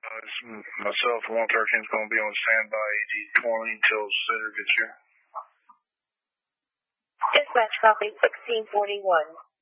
Myself, 113 is going to be on standby AG20 until Sitter gets here. Dispatch copy 1641.